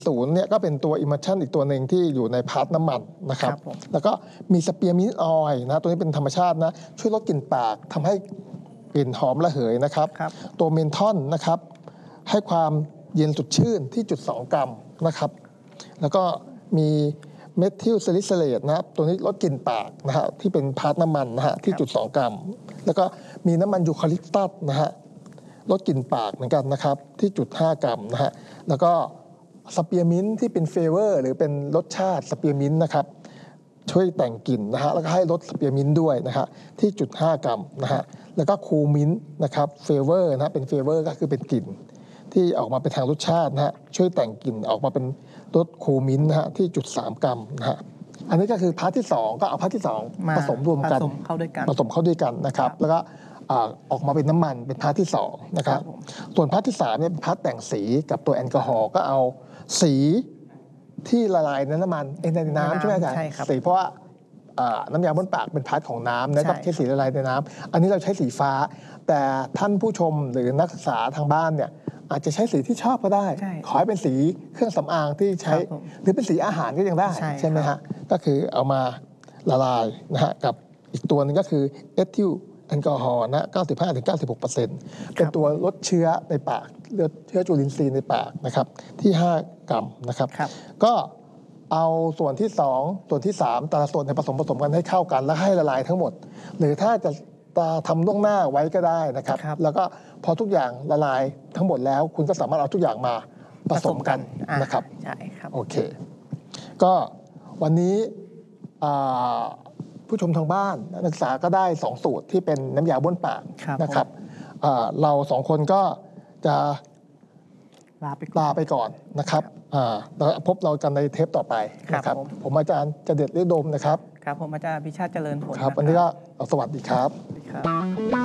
0เนี่ยก็เป็นตัว emulsion อีกตัวหนึ่งที่อยู่ในพาร์ทน้ำมันนะครับแล้วก็มีสเปียร์มินต์ออยล์นะตัวนี้เป็นธรรมชาตินะช่วยลดกลิ่นปากทำให้กลิ่นหอมระเหยนะครับตัวเมนทอนนะครับให้ความเย็นสดชื่นที่จุด2 กรัมนะครับแล้วก็มีเมทิลซาลิซิเลตนะครับตัวนี้ลดกลิ่นปากนะฮะที่เป็นพาร์ทน้ำมันนะฮะที่จุด2 กรัมแล้วก็มีน้ำมันยูคาลิปตัสนะฮะลดกลิ่นปากเหมือนกันนะครับที่จุด5 กรัมนะฮะแล้วก็สเปียร์มินต์ที่เป็นเฟเวอร์หรือเป็นรสชาติสเปียร์มินต์นะครับช่วยแต่งกลิ่นนะฮะแล้วก็ให้ลดสเปียร์มินต์ด้วยนะฮะที่จุด5 กรัมนะฮะแล้วก็คูลมินต์นะครับเฟเวอร์นะเป็นเฟเวอร์ก็คือเป็นกลิ่นที่ออกมาเป็นทางรสชาตินะฮะช่วยแต่งกลิ่นออกมาเป็นรสคูลมินต์นะฮะที่จุด3 กรัมนะฮะอันนี้ก็คือพาร์ทที่2ก็เอาพาร์ทที่2ผสมรวมกันผสมเข้าด้วยกันนะครับแล้วก็ออกมาเป็นน้ำมันเป็นพาร์ทที่2นะครับส่วนพาร์ทที่3เนี่ยเป็นพาร์ทแต่งสีกับตัวแอลกอฮอล์ก็เอาสีที่ละลายในน้ำมันในน้ำใช่ไหมอาจารย์สีเพราะว่าน้ำยาบ้วนปากเป็นพาร์ทของน้ำนะครับใช้สีละลายในน้ำอันนี้เราใช้สีฟ้าแต่ท่านผู้ชมหรือนักศึกษาทางบ้านเนี่ยอาจจะใช้สีที่ชอบก็ได้ขอให้เป็นสีเครื่องสำอางที่ใช้หรือเป็นสีอาหารก็ยังได้ใช่ไหมฮะก็คือเอามาละลายนะฮะกับอีกตัวนึงก็คือเอทิลแอลกอฮอล์นะ 95-96% เป็นตัวลดเชื้อในปากลดเชื้อจุลินทรีย์ในปากนะครับที่5 กรัมนะครับก็เอาส่วนที่2ส่วนที่3แต่ละส่วนผสมกันให้เข้ากันแล้วให้ละลายทั้งหมดหรือถ้าจะทำล่วงหน้าไว้ก็ได้นะครับแล้วก็พอทุกอย่างละลายทั้งหมดแล้วคุณก็สามารถเอาทุกอย่างมาผสมกันนะครับใช่ครับโอเคก็วันนี้ผู้ชมทางบ้านนักศึกษาก็ได้2สูตรที่เป็นน้ำยาบ้วนปากนะครับเรา2คนก็จะลาไปก่อนนะครับแล้วพบเรากันในเทปต่อไปนะครับผมอาจารย์เจเด็ดฤทธิ์ดมนะครับครับผมอาจารย์พิชาติเจริญผลครับวันนี้ก็สวัสดีครับ